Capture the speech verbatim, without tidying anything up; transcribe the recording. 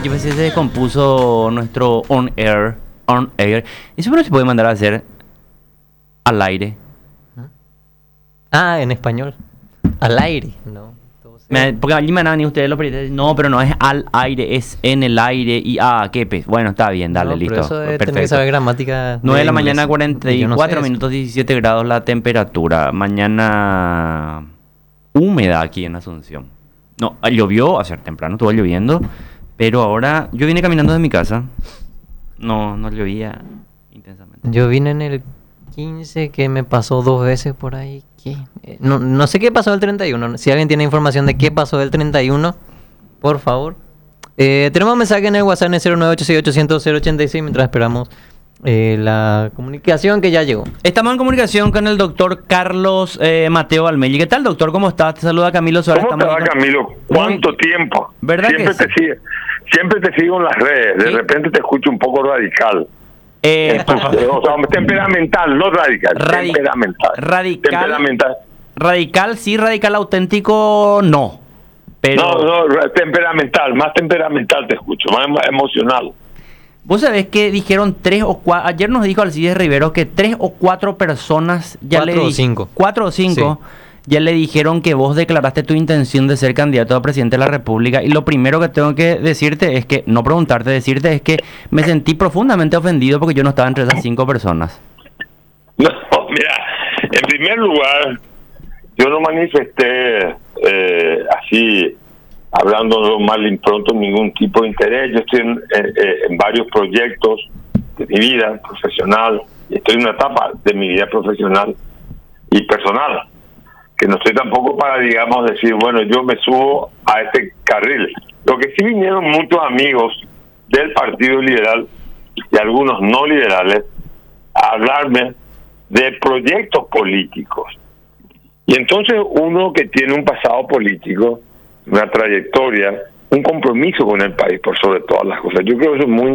yo pensé que se descompuso nuestro on air. On air. Eso no se puede mandar a hacer al aire. Ah, en español. Al aire, no. Entonces... Me, porque allí me van a venir ustedes los periodistas. No, pero no es al aire, es en el aire y ah, qué pez. Bueno, está bien, dale, no, listo. Pero eso de Perfecto. tener que saber gramática. nueve de la inglés. mañana, cuarenta y cuatro no sé minutos, diecisiete grados la temperatura. Mañana húmeda aquí en Asunción. No, llovió ayer temprano, estuvo lloviendo. Pero ahora yo vine caminando de mi casa. No, no llovía intensamente. Yo vine en el quince que me pasó dos veces por ahí. ¿Qué? Eh, no, no sé qué pasó el treinta y uno. Si alguien tiene información de qué pasó el treinta y uno, por favor. Eh, tenemos un mensaje en el WhatsApp en el cero nueve ocho seis ochocientos cero ochenta y seis mientras esperamos eh, la comunicación que ya llegó. Estamos en comunicación con el doctor Carlos eh, Mateo Almelli. ¿Qué tal, doctor? ¿Cómo estás? Te saluda Camilo Suárez. ¿Cómo te va, Camilo? ¿Cuánto Muy... tiempo? ¿Verdad siempre que te sí? sigue, siempre te sigo en las redes. De ¿Sí? repente te escucho un poco radical. Eh, Entonces, o sea, temperamental, no radical. Radi temperamental. Radical. Temperamental. Radical, sí, radical auténtico, no. Pero... No, no, temperamental, más temperamental te escucho, más, más emocional. Vos sabés que dijeron tres o cuatro, ayer nos dijo Alcides Rivero que tres o cuatro personas ya cuatro le o cinco. Cuatro o cinco sí. Ya le dijeron que vos declaraste tu intención de ser candidato a presidente de la República. Y lo primero que tengo que decirte es que, no preguntarte, decirte es que me sentí profundamente ofendido porque yo no estaba entre esas cinco personas. No, mira, en primer lugar, yo no manifesté eh, así, hablando mal impronto, ningún tipo de interés. Yo estoy en, eh, en varios proyectos de mi vida profesional, y estoy en una etapa de mi vida profesional y personal, que no estoy tampoco para, digamos, decir, bueno, yo me subo a este carril. Lo que sí vinieron muchos amigos del Partido Liberal y algunos no liberales a hablarme de proyectos políticos. Y entonces uno que tiene un pasado político, una trayectoria, un compromiso con el país por sobre todas las cosas. Yo creo que eso es muy